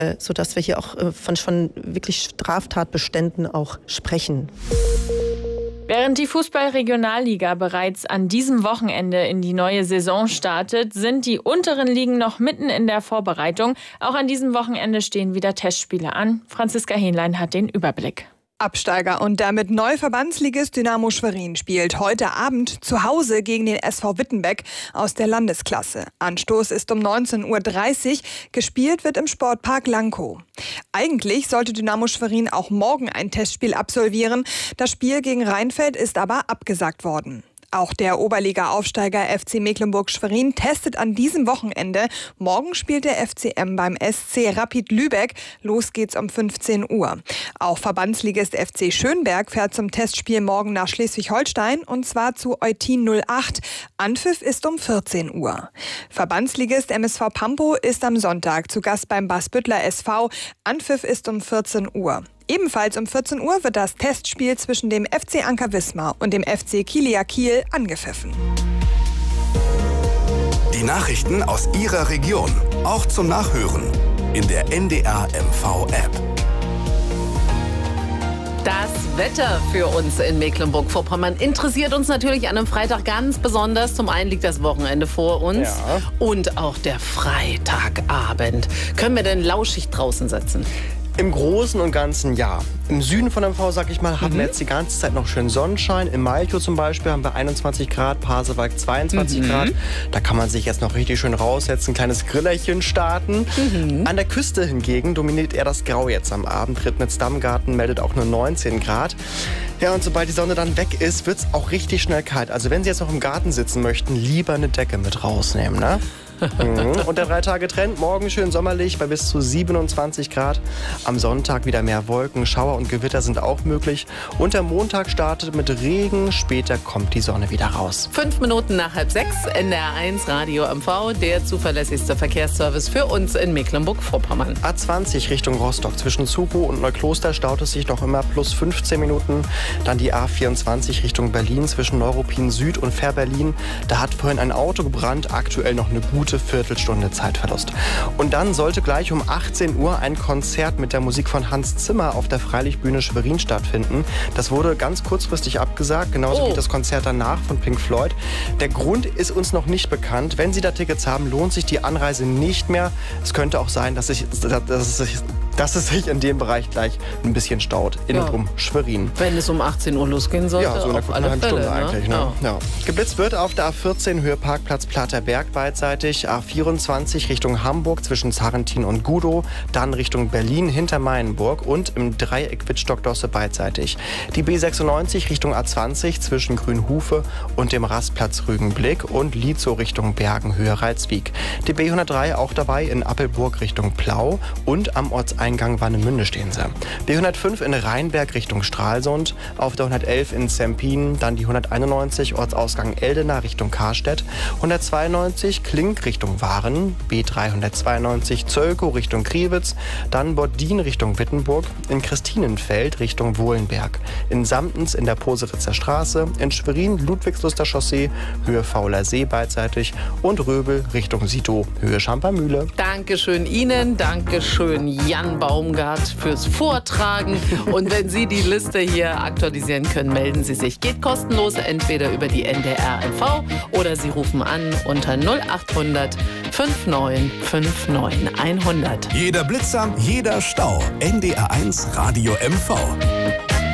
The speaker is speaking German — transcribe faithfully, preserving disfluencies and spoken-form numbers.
sodass wir hier auch von, von wirklich Straftatbeständen auch sprechen. Während die Fußball-Regionalliga bereits an diesem Wochenende in die neue Saison startet, sind die unteren Ligen noch mitten in der Vorbereitung. Auch an diesem Wochenende stehen wieder Testspiele an. Franziska Hähnlein hat den Überblick. Absteiger und damit Neuverbandsligist Dynamo Schwerin spielt heute Abend zu Hause gegen den S V Wittenbeck aus der Landesklasse. Anstoß ist um neunzehn Uhr dreißig. Gespielt wird im Sportpark Lankow. Eigentlich sollte Dynamo Schwerin auch morgen ein Testspiel absolvieren. Das Spiel gegen Rheinfeld ist aber abgesagt worden. Auch der Oberliga-Aufsteiger F C Mecklenburg-Schwerin testet an diesem Wochenende. Morgen spielt der F C M beim S C Rapid Lübeck. Los geht's um fünfzehn Uhr. Auch Verbandsligist F C Schönberg fährt zum Testspiel morgen nach Schleswig-Holstein und zwar zu Eutin null acht. Anpfiff ist um vierzehn Uhr. Verbandsligist M S V Pampo ist am Sonntag zu Gast beim Baßbüttler S V. Anpfiff ist um vierzehn Uhr. Ebenfalls um vierzehn Uhr wird das Testspiel zwischen dem F C Anker Wismar und dem F C Kielia Kiel angepfiffen. Die Nachrichten aus Ihrer Region, auch zum Nachhören in der N D R M V-App. Das Wetter für uns in Mecklenburg-Vorpommern interessiert uns natürlich an einem Freitag ganz besonders. Zum einen liegt das Wochenende vor uns ja. und auch der Freitagabend. Können wir denn lauschig draußen sitzen? Im Großen und Ganzen ja. Im Süden von M V, sag ich mal, hatten Mhm. wir jetzt die ganze Zeit noch schön Sonnenschein. In Malchow zum Beispiel haben wir einundzwanzig Grad, Pasewalk zweiundzwanzig Mhm. Grad. Da kann man sich jetzt noch richtig schön raussetzen, ein kleines Grillerchen starten. Mhm. An der Küste hingegen dominiert eher das Grau jetzt am Abend. Rittnitz-Dammgarten meldet auch nur neunzehn Grad. Ja, und sobald die Sonne dann weg ist, wird es auch richtig schnell kalt. Also wenn Sie jetzt noch im Garten sitzen möchten, lieber eine Decke mit rausnehmen, ne? Mhm. Und der drei Tage Trend, morgen schön sommerlich bei bis zu siebenundzwanzig Grad. Am Sonntag wieder mehr Wolken, Schauer und Gewitter sind auch möglich. Und der Montag startet mit Regen, später kommt die Sonne wieder raus. Fünf Minuten nach halb sechs, N D R eins Radio M V, der zuverlässigste Verkehrsservice für uns in Mecklenburg-Vorpommern. A zwanzig Richtung Rostock, zwischen Zuchow und Neukloster staut es sich noch immer plus fünfzehn Minuten. Dann die A vierundzwanzig Richtung Berlin, zwischen Neuruppin Süd und Fähr-Berlin. Da hat vorhin ein Auto gebrannt, aktuell noch eine gute Viertelstunde Zeitverlust. Und dann sollte gleich um achtzehn Uhr ein Konzert mit der Musik von Hans Zimmer auf der Freilichtbühne Schwerin stattfinden. Das wurde ganz kurzfristig abgesagt, genauso Oh. wie das Konzert danach von Pink Floyd. Der Grund ist uns noch nicht bekannt. Wenn Sie da Tickets haben, lohnt sich die Anreise nicht mehr. Es könnte auch sein, dass, ich, dass, es, sich, dass es sich in dem Bereich gleich ein bisschen staut, in Ja. und um Schwerin. Wenn es um achtzehn Uhr losgehen sollte, Ja, so in auf einer alle halben Fälle, Stunde ne? eigentlich. Ne? Ja. Ja. Geblitzt wird auf der A vierzehn Höhe Parkplatz Platterberg beidseitig, A vierundzwanzig Richtung Hamburg zwischen Sarrentin und Gudow, dann Richtung Berlin hinter Meienburg und im Dreieck Wittstock-Dosse beidseitig. Die B sechsundneunzig Richtung A zwanzig zwischen Grünhufe und dem Rastplatz Rügenblick und Lietzow Richtung Bergen Höhe Reitswijk. Die B hundertdrei auch dabei in Appelburg Richtung Plau und am Ortseingang Warnemünde stehen sie. B hundertfünf in Rheinberg Richtung Stralsund, auf der hundertelf in Zempin, dann die hunderteinundneunzig Ortsausgang Eldena Richtung Karstedt, hundertzweiundneunzig Klink Richtung Waren, B dreihundertzweiundneunzig Zölkow Richtung Kriwitz, dann Boddin Richtung Wittenburg, in Christinenfeld Richtung Wohlenberg, in Samtens in der Poseritzer Straße, in Schwerin Ludwigsluster Chaussee, Höhe Fauler See beidseitig und Röbel Richtung Sidow, Höhe Schampermühle. Dankeschön Ihnen, Dankeschön Jan Baumgart fürs Vortragen. Und wenn Sie die Liste hier aktualisieren können, melden Sie sich. Geht kostenlos, entweder über die N D R M V oder Sie rufen an unter null achthundert neunundfünfzig neunundfünfzig hundert. Jeder Blitzer, jeder Stau. N D R eins Radio M V.